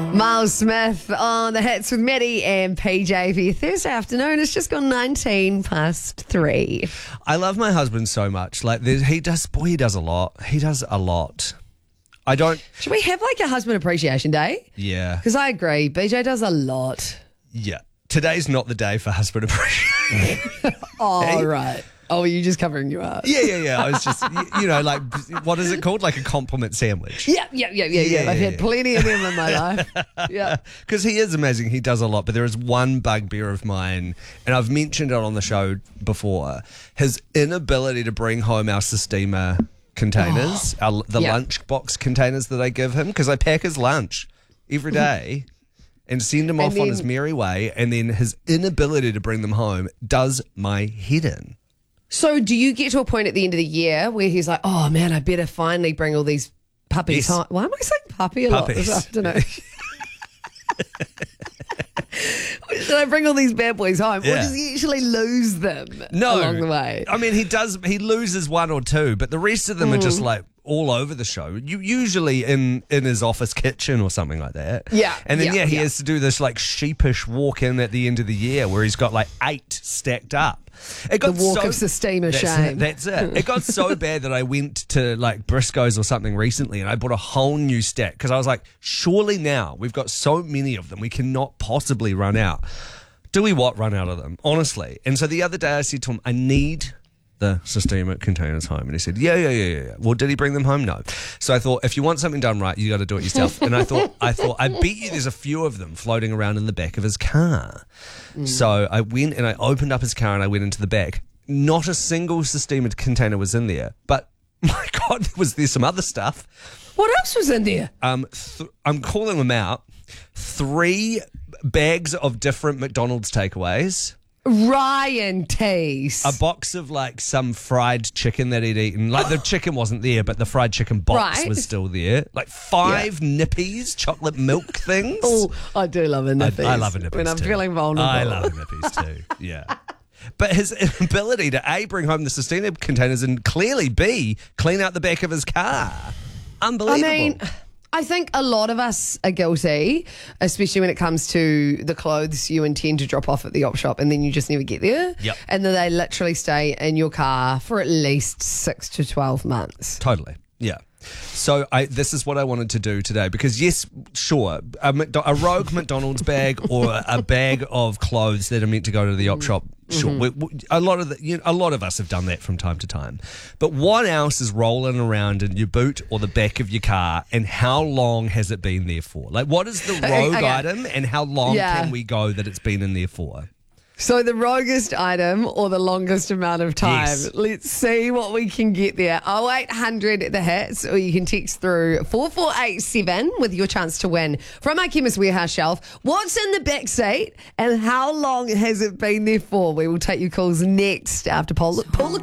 Miles Smith on the hits with Maddie and PJ for your Thursday afternoon. It's just gone 19 past 3. I love my husband so much. Like he does a lot. He does a lot. I don't. Should we have like a husband appreciation day? Yeah. Because I agree, BJ does a lot. Yeah. Today's not the day for husband appreciation. Oh, Hey? right. Oh, are you just covering your ass? Yeah. I was just, like, what is it called? Like a compliment sandwich. Yeah. I've had plenty of them in my life. Yeah. Because he is amazing. He does a lot. But there is one bugbear of mine, and I've mentioned it on the show before, his inability to bring home our Sistema containers, the lunchbox containers that I give him, because I pack his lunch every day and send him off on his merry way, and then his inability to bring them home does my head in. So do you get to a point at the end of the year where he's like, oh, man, I better finally bring all these puppies home? Why am I saying puppy a lot this afternoon? Should I bring all these bad boys home? Yeah. Or does he actually lose them along the way? I mean, he does. He loses one or two, but the rest of them are just like all over the show. Usually in his office kitchen or something like that. Yeah. And then he has to do this like sheepish walk in at the end of the year where he's got like 8 stacked up. It got the walk of Sistema shame. That's it. It got so bad that I went to like Briscoe's or something recently and I bought a whole new stack because I was like, surely now we've got so many of them, we cannot possibly run out. Do we run out of them? Honestly. And so the other day I said to him, I need the Sistema containers home. And he said, yeah. Well, did he bring them home? No. So I thought, if you want something done right, you got to do it yourself. And I thought, I bet you there's a few of them floating around in the back of his car. So I went and I opened up his car and I went into the back. Not a single Sistema container was in there. But my God, was there some other stuff. What else was in there? I'm calling them out. 3 bags of different McDonald's takeaways. Ryan Teese. A box of like some fried chicken that he'd eaten. Like the chicken wasn't there, but the fried chicken box was still there. Like 5 Nippies, chocolate milk things. Oh, I do love a Nippies. I love a Nippies when I'm too. feeling vulnerable. I love a Nippies too. Yeah. But his ability to A, bring home the Sistema containers and clearly B, clean out the back of his car. Unbelievable. I mean, I think a lot of us are guilty, especially when it comes to the clothes you intend to drop off at the op shop and then you just never get there. Yep. And then they literally stay in your car for at least 6 to 12 months. Totally. Yeah. So this is what I wanted to do today because yes, sure, a rogue McDonald's bag or a bag of clothes that are meant to go to the op shop. Sure, a lot of us have done that from time to time. But what else is rolling around in your boot or the back of your car, and how long has it been there for? Like, what is the rogue item, and how long can we go that it's been in there for? So the roguest item or the longest amount of time. Yes. Let's see what we can get there. 0800 the hits, or you can text through 4487 with your chance to win from our Chemist Warehouse shelf. What's in the back seat and how long has it been there for? We will take your calls next after Paul.